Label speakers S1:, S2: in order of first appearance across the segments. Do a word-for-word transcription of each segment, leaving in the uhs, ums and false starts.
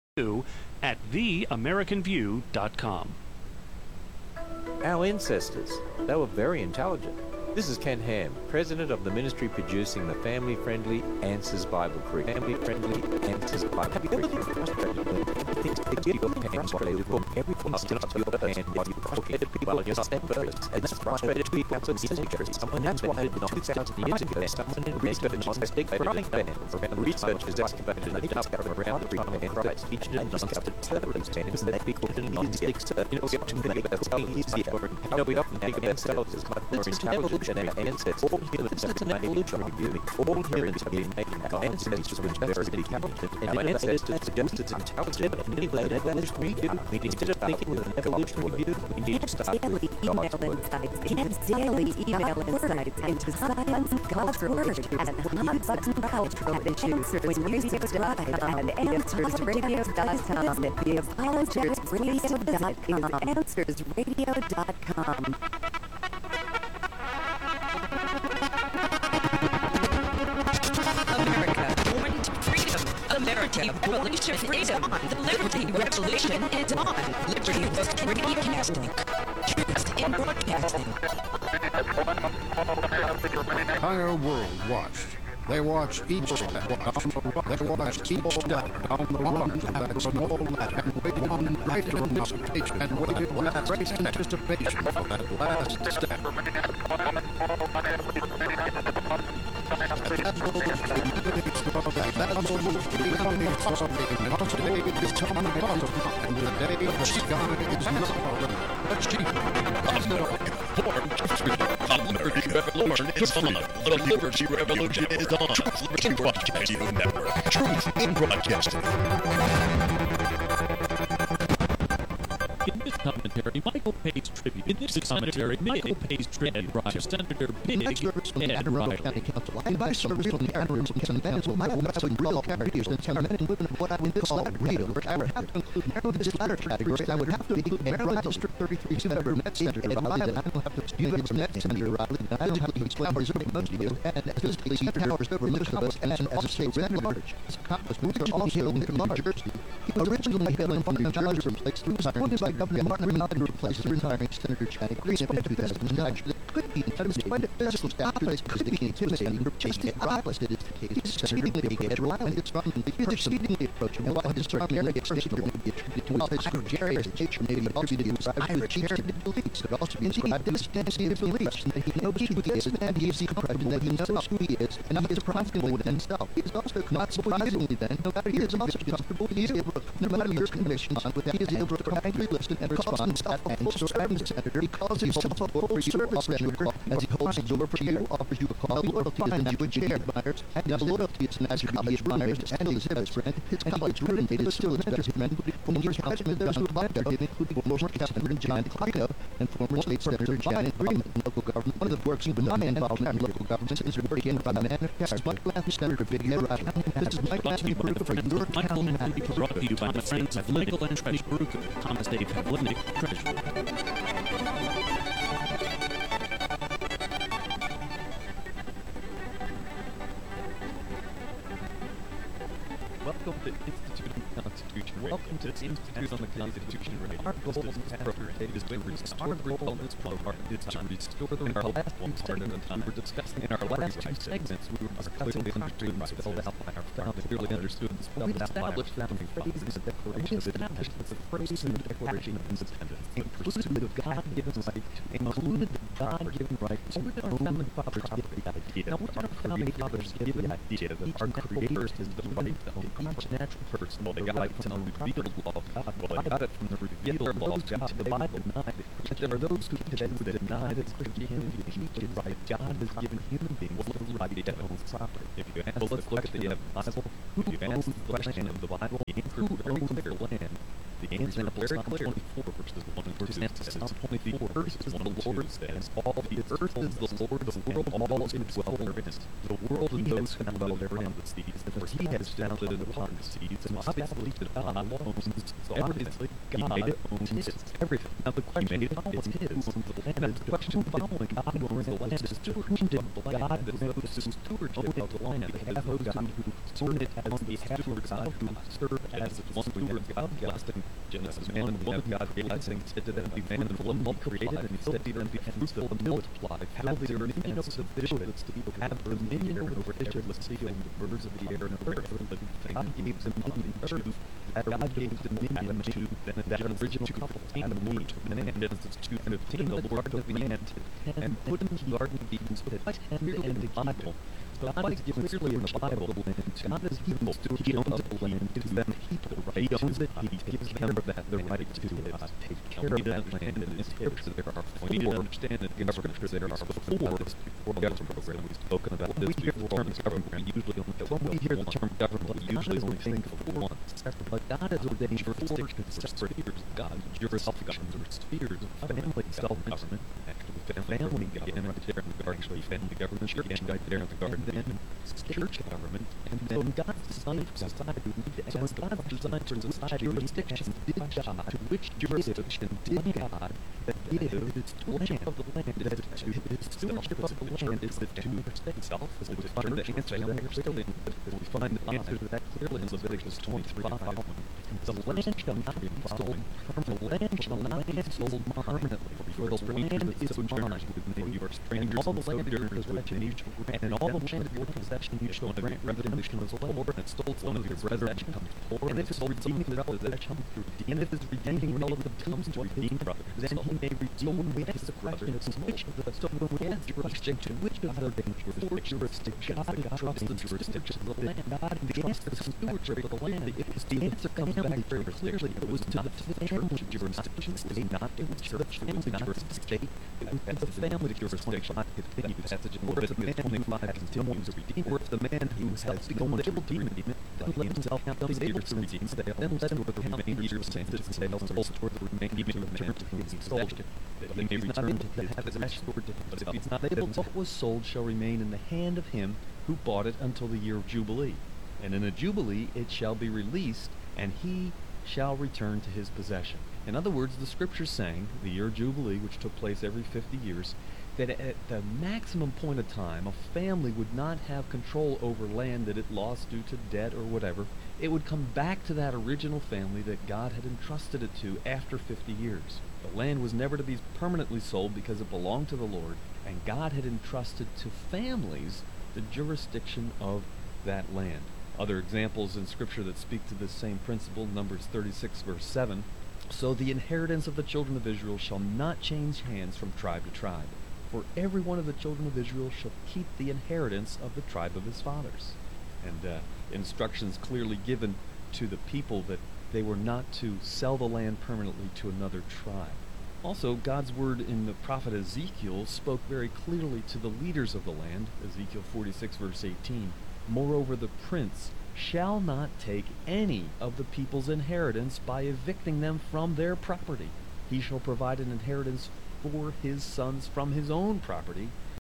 S1: at the american view dot com.
S2: Our ancestors, they were very intelligent. This is Ken Ham, president of the ministry producing the family-friendly Answers Bible Curriculum. Family-friendly Answers Bible Curriculum. Everything's big to your hands, everything's to your hand, you educated people in your members, and that's frustrated people out of the industry. And that's why two thousand years ago, someone in research was estimated bands around researchers estimated that they discovered around three band rights each and discovered terrorist bands that people didn't use the you know, to make themselves easier. You know, we often think of ourselves as much more intelligent than our ancestors. All humans have been evolution review. All humans have been making our ancestors were very intelligent. And our ancestors suggested intelligent and innovative evolutionary view. We instead of thinking with an evolutionary view, we need to start with God's word.
S3: Get daily email insights into science, God's word, and leads us to cultural issues when music died on answers radio dot com. The Apologist Radio dot com. Answers Radio dot com.
S4: America, born to freedom. The Liberty Revolution is on. Liberty Broadcasting. Just in broadcasting.
S5: Entire world watched. They watch each step. They watch each step down the line. That's an old letter. And wait one greater anticipation. And waited one great anticipation for that last step.
S6: The Liberty Revolution is on. Liberty Broadcasting Network. Truth in Broadcasting.
S1: In this commentary, Michael pays tribute. In this commentary, Michael pays tribute to Senator Big Ed Riley.
S7: And by service from the Admirals and Council, Michael Messin real characters and ten men and women of what I would call real, which I would have to include narrow this latter category. I would have to include Maryland District thirty-three Senator Net Senator Riley, and I don't have to excuse him from Net Senator Riley, and I don't have to explain how reserving most of you, and as this case, he towers over most of us, and as a state at large. His accomplishments are also in New Jersey. He originally hailing from New Jersey, replaced through retiring by Governor Martin Renata replaced retiring Senator Channing Green in two thousand nine. It could be impediments by the physical staff, but it could be intimidating for just the opposite is the case. Senator Big Ed Riley is from the exceedingly approachable, while his primary station may be attributed to his secretary as nature may be also be described as charitable beliefs, but also be described as extensive beliefs, and that he knows who he is, and he is the impression that he knows who he is, and he is comfortable with himself. He is also not surprisingly then, no matter he is also comfortable, he is able to, no matter your convictions on with that, he is able to kindly listen and respond to that and serve the senator because he is himself a full service senator, as he holds the door for you, offers you a call, loyalty is and you would share admirers, and his loyalty is as your college runners, and his best friend, his college roommate is still his best friend, former councilman of those who abide there, including former councilman John Clarko, and former state senator Janet Greenman in local government. One of the works of the non-involvement in local government is working by the man of cash. Mike Latham, Senator Big Ed Riley. This is Mike Latham, Baruch for your
S1: Michael
S7: town.
S1: and brought to you by my friends at Michael and Trish Baruch, Thomas Dave Pavlinick, Treasurer. Welcome to Institute on the Constitution. Welcome to Institute on the Constitution. Our goal in this program is to restore our goal in this program is to restore the in our last one part of the time we were discussing in our last two segments. We were clearly understood and spelled out by our founding, clearly understood and spelled out by our founding fathers. The Declaration of Independence, the phrase in the Declaration of Independence, included the God-given right, included the God-given right to our founding fathers give the idea. Now, what our founding fathers give the idea that our Creator is the right to own each natural person. Well, they got it from the revealed law of God. Well, they got it from the revealed law of God. The Bible denied it. But there are those who today who deny that Christianity teaches right. God has given human beings the right to own property. If you ask, well, let's look at the Bible. Who owns the question of the Bible? Who owns their land? The answer in Psalm twenty-four, verses one and For example, Psalm twenty-four, verse one to Lord says, all the earth is the Lord's, the world and all its dwell therein. The world and those who dwell therein, the seas, for he has founded it upon the seas, and obviously God owns, so obviously God owns everything. Now the question is, is his. And the question following, God owns the land, is stewardship of the land, that knows the stewardship of the land, they have those God who steward it as the stewards God, who serve as the one steward God, blessing Genesis, man and woman, God realizing said to them, be man and woman, created, and he said to them, be fruitful and multiply, fill the earth, and also sufficient to have dominion over every sea and the birds of the air and over every living thing. God gave dominion to, that God gave dominion to, then that original couple, Adam and Eve, and in Genesis two fifteen, the Lord took the man and put him in the Garden of Eden, so that clearly in the Bible, so God is given clearly in the Bible, God is evil, he owns the land, gives them people, right? He owns it, he gives them that the right to uh, take care of that land, and in scripture there are four, we need to understand that in scripture there are four, this before the government program, we've spoken about this before the government, usually only when we hear the term government, we usually only think of one, but God has ordained jurisdictions, separate spheres of God, jurisdictions or spheres of family self-government, actually family government, right there in the garden, actually family government, church right there in the garden, and then church government, and then God's designed for society, so as God's designed for society, jurisdictions did God, to which jurisdiction did God that give its stewardship of the land, is it to his stewardship of the land, is it to itself, is it to find the answer to that clearly, we find the answer to that clearly in Leviticus twenty-three five. The land shall not be sold permanently. The land shall not be sold permanently. For the land is mine. For you are strangers all the land of your possession, you shall grant, and all the land of your possession you shall grant retribution as well. And stole one of your brethren comes forward, and if his redeeming relative comes to redeem, and if his redeeming relative comes to redeem brother, then he may redeem. When we ask the question of which of the so when we ask jurisdiction, which of the four jurisdictions God trusts the jurisdiction of the land, God the answer to stewardship of the land, if the answer comes back very clearly, it was not to the family jurisdiction, it was not to the church family jurisdiction, it was the family jurisdiction. I could continue the passage, or if the man twenty-five continues to redeem, or if the man who has become able to redeem it, then let himself count those years to redeem sale, then let him the remaining years of saints and sales, and also toward the remaining years of the man to whom he sold it. Then he may return to have his restored to him, but if he's not able to, what was sold shall remain in the hand of him who bought it until the year of Jubilee. And in a Jubilee it shall be released, and he shall return to his possession. In other words, the scripture's saying, the year of Jubilee, which took place every fifty years, that at the maximum point of time, a family would not have control over land that it lost due to debt or whatever. It would come back to that original family that God had entrusted it to after fifty years. The land was never to be permanently sold because it belonged to the Lord, and God had entrusted to families the jurisdiction of that land. Other examples in Scripture that speak to this same principle, Numbers thirty-six, verse seven. So the inheritance of the children of Israel shall not change hands from tribe to tribe. For every one of the children of Israel shall keep the inheritance of the tribe of his fathers. And uh, instructions clearly given to the people that they were not to sell the land permanently to another tribe. Also, God's word in the prophet Ezekiel spoke very clearly to the leaders of the land, Ezekiel forty-six, verse eighteen. Moreover, the prince shall not take any of the people's inheritance by evicting them from their property. He shall provide an inheritance for his sons from his own property,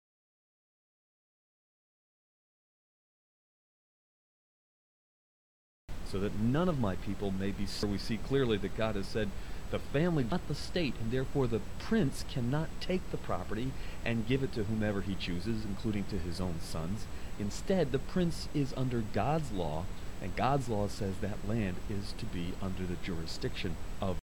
S1: so that none of my people may be. So we see clearly that God has said the family, not the state, and therefore the prince cannot take the property and give it to whomever he chooses, including to his own sons. Instead, the prince is under God's law, and God's law says that land is to be under the jurisdiction of